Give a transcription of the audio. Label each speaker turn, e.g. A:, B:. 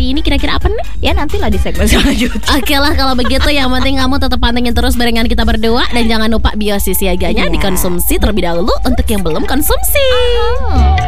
A: hari ini kira-kira apa nih?
B: Ya nantilah di segmen selanjutnya.
A: Oke lah kalau begitu, yang penting kamu tetap pantengin terus barengan kita berdua. Dan jangan lupa Biosi siaganya dikonsumsi terlebih dahulu untuk yang belum konsumsi.